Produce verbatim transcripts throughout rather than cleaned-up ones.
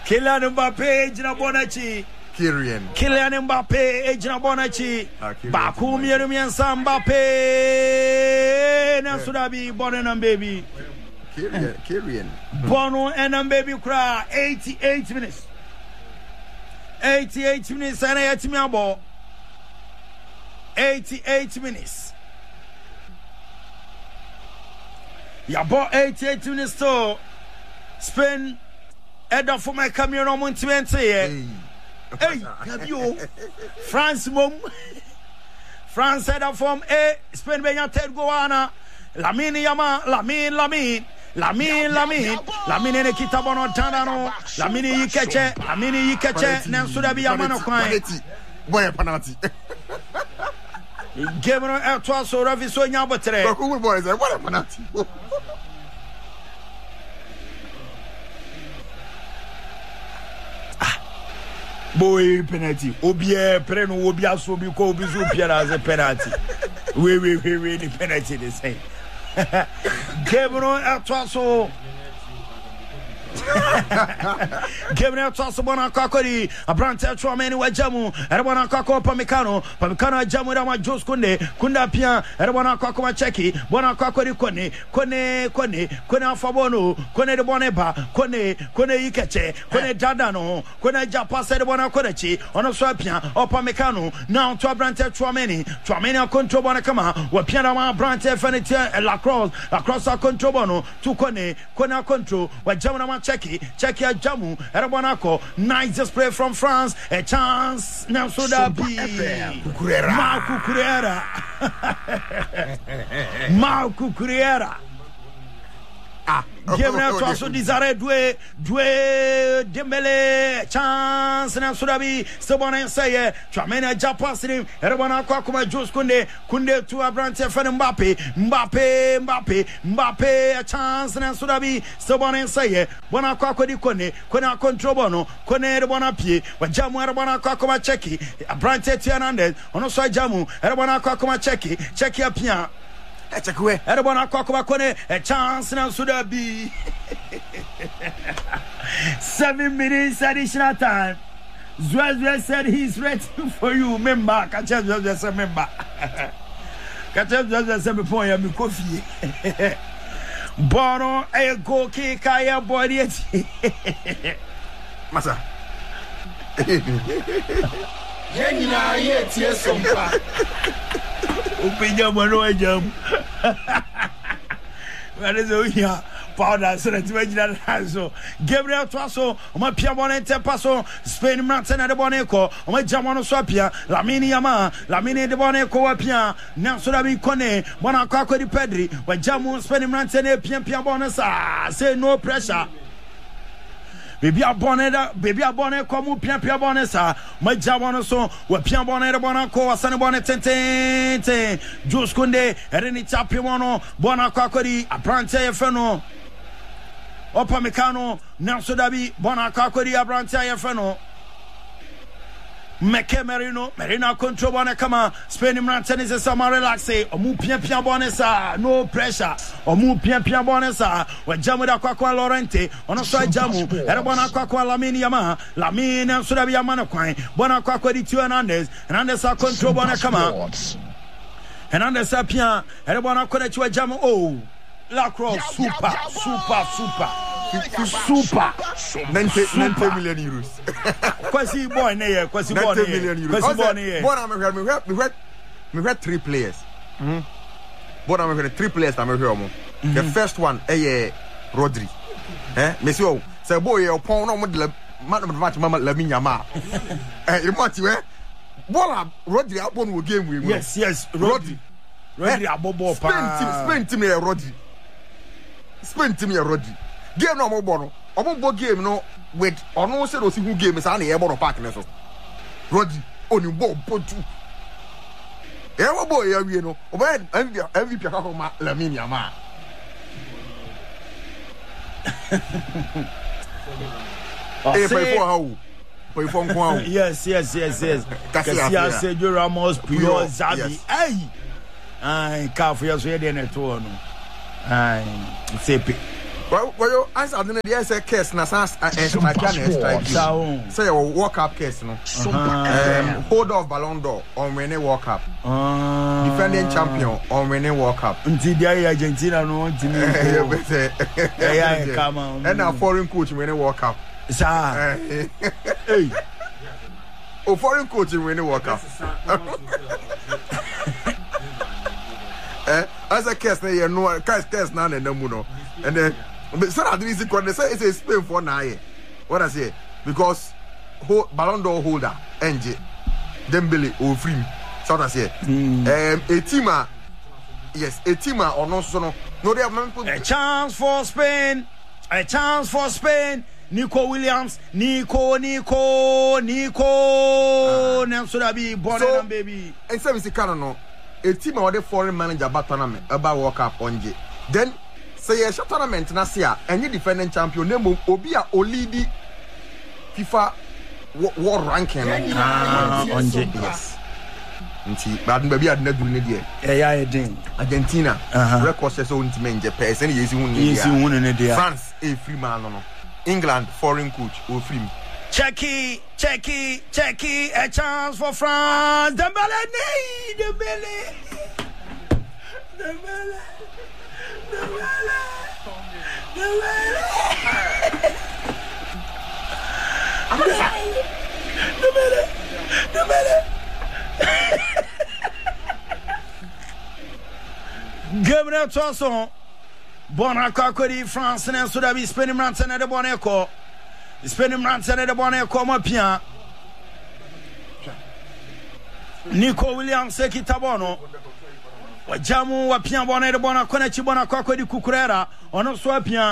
Kylian Mbappe Jina Bonachi Kylian Kylian Mbappe Jina Bonachi Baku Mienu Miensa Mbappe Nasudabi Bonan baby Kylian Kylian Bono and baby cry eighty-eight minutes eighty-eight minutes and I me about eighty-eight minutes. Ya bought eighty-eight minutes to Spain head for my camion on Montemento. Hey, have you France mom? France head from A Spain Benya Ted Goana Lamine Yama Lamine Lamine Lamine Lamine Lamine ne kitabono tandano Lamine yikeche Lamine yikeche Nansuda bi Yamano kwai boy penalty game no e to so ravi so nya botre ko boy say what penalty boy penalty obi e pre no obi aso bi ko obi so pia na penalty we we we we the penalty the same Gabriel Atwaso Gabriel Atwaso bona kakori Abrante Chouameni wajamu erebona kakko Pamecano Pamecano jamu da ma Jos Kunde Kunda pia erebona kakko ma cheki bona kakori Kone Kone Kone Kone afabono Kone de boneba Kone Kone ikeche Kone dadano Kone japase de bona konechi ono so pia o Pamecano now to Abrante Chouameni Chouameni a control bona kama wa pia da ma Abrante Fenetier La Crosse La Crosse a control bono to Kone Kone a control wajamu na ma cheki cheki a jamu erebonako nice display from France a chance now so that be Ma Cucurella Ma Cucurella ah Gabriel Atwaso Desire Doué Doué Dembele chance now so that be Stebona say Chouameni Japasrim erebonako akoma Jos Kunde Kunde to Abrante Mbappe Mbappe Mbappe Mbappe a chance now so that be Stebona say bona kwako di Kone Kone control bono Kone erebona pie wajamu erebona kwako ma cheki Abrante Hernandez ono so jamu erebona kwako ma cheki cheki apia Echekwe erebona kwako ba Kone a chance now so that be seven minutes additional time. Zwezwe said he's ready for you. Member, catch Zwezwe said member. Catch Zwezwe said before you have coffee. Bono a go kick a body. Masa. Yenina yet yes some pa. Open your mano jam. What is it here? Powder so that imagine that so Gabriel Atwaso o ma pia bona ente paso Spain Martin de Boneco o ma jamono so pia Lamine Yama Lamine de Boneco wa pia na so da bi Kone bona kwa di Pedri wa jamu Spain Martin e pia pia bona sa say no pressure baby abone da baby abone ko mu pia pia bone sa ma jamono so wa pia bone de Boneco asane bone tenten Jos Kunde ereni chapimono bona kwa di Abrante Feno Opamecano Nelson Dabi bona kakori Abrante Ayefeno Meke Merino Merino control bona kama Spain Imranten is a summer relaxe omu pia pia bonesa no pressure omu pia pia bonesa wa jamu da kwa Lorente ono so jamu era bona kwa Lamine Yama Lamine Nelson Dabi Yama kwan bona kwa di Hernandez Hernandez a control bona kama Hernandez a pia era bona kwa di jamu oh La Crosse super super super super ninety million euros. Quasi boy ne quasi boy ninety million euros. Quasi boy ne Boy am here me we we we had three players. Mhm. Boy am here three players am here mo. The first one eh Rodri. Eh Messi o say boy e pon no mo de man of match mama Lamine Yamal. Eh e match we boy Rodri abon wo game we. Yes yes Rodri. Rodri abobo pa. Spain team Spain team e Rodri. Spain team e Rodri. Game no mo bono. Obo game no with ono se do si hu game sa na e bono park ne so. Rodri oni bo potu. E wo boy ya wie no. Obo M V P ka ko ma Lamine Yamal. Eh pay for how? Pay for nko. Yes yes yes yes. Kasia Sergio Ramos Puyol Xavi. Hey. Ai, ka fu ya so ye de ne to no. Ai, sepe. Well, well, as I didn't dare say case na sans and my can strike you. Say your World Cup case no. Um, hold off Ballon d'Or on winning World Cup. Defending champion on winning World Cup. Until the Argentina no team. Yeah, come on. And a foreign coach winning World Cup. Sir. Hey. Oh, foreign coach winning World Cup. Eh, as a case na you know, case case na na mu no. And then but so that is the say it's a Spain for now. What I say? Because hold, Ballon d'Or holder N J Dembele or free. So I say mm. um a team yes, a team or no so no. No they have a chance for Spain. A chance for Spain. Nico Williams, Nico, Nico, Nico. Uh, Nelson Abi, born so, and baby. And so we see no. A team or the foreign manager about tournament about World Cup on J. Then say a tournament na sia any defending champion name obi a olidi FIFA world ranking ah on J. Yes. Nti bad baby adna duru ne de. Eh ya edin Argentina uh-huh. Record says on team nje person yesi hu ne dia. Yesi hu ne dia. France a free man no. England foreign coach or free. Checky, checky, checky, a chance for France. Dembele, nee, Dembele. Dembele. Dembele. Dembele. Dembele. Dembele. Gabriel Toussaint. Bonakakori France and Sudabi spending rants and the Boneco. Spending rants and the Boneco Mapia. Nico Williams Sekitabono. Wajamu Wapia Bonnet Bona Conechi Bonacco di Cucurera on a swapia.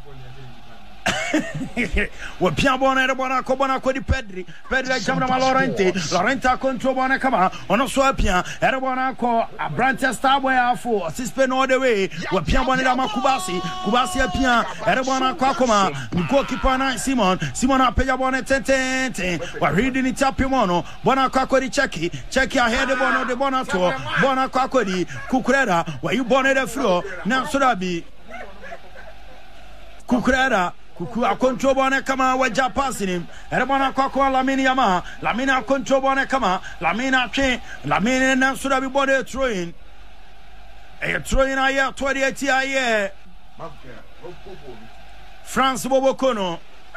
Wapia Bonnet Bonaco Bonaco di Pedri, Pedri Jamma Lorente, Lorenta control Bonacama on a swapia, Erabonaco, a branch starboy for suspend all the way. Wapia Bonama Kubasi, Kubasi Apia, Erabona Quacoma, Goalkeeper Simon, Simon Apia Bonnet Tente, while reading it up Pimono, Bonaco di Checky, Checky ahead the Bono de Bonato, Bonaco di Cucurera, where you bonnet a floor, now Sudabi Cucurera. Kuku a control bone kama waja passing him. Erebana kwakwa Lamine Yama. Lamine a control bone kama. Lamine a train. Lamine na suda bi body throwing. E throwing aye twenty-eight aye. France Bobo Kono.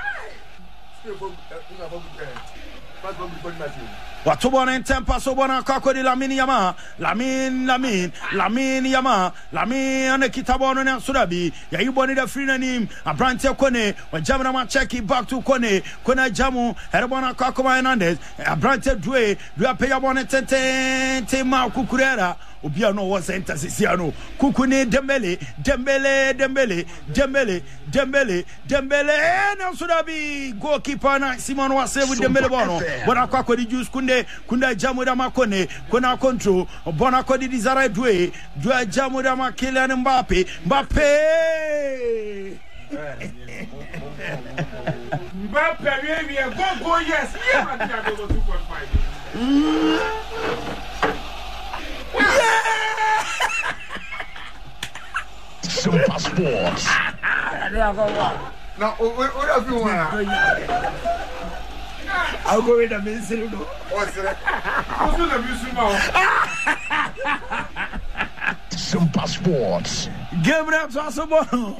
Watubona in tempa so bona kako di Lamine Yama. Lamine Lamine Lamine Yama. Lamine ane kitabono na Sudabi. Ya yuboni da free na nim. Abrante Kone. Wajamina ma cheki back to Kone. Kone jamu. Erebona kako ma Hernandez. Abrante Dwe. Dwe peya bone tente. Te ma Cucurera. Obia no was enter Sisiano. Kukune Dembele. Dembele. Dembele. Dembele. Dembele. Dembele. Na Sudabi. Goalkeeper na Simon was with Dembele bono. Bona kako di juice kunde. Kunda Jamuda Makone, Kona control, Bonaco di Dizara Dwe, Dwe Jamuda Makilan Mbappe, Mbappe. Mbappe, go, go, yes, yeah, go two point five. Super Sports. Now, what have you want? I'll go with the ministry. What's that? Super Sports. Gabriel Toussaint.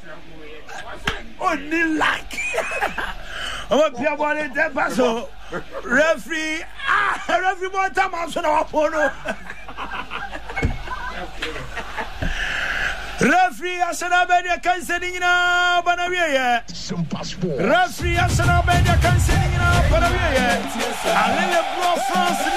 Only like. I'm a Pia Bonne de Paso. Referee. Ah, referee more time on our phone. Referee Asana Bedia Cancelina Banavia. Referee Asana Bedia Cancelina Banavia. A little bro France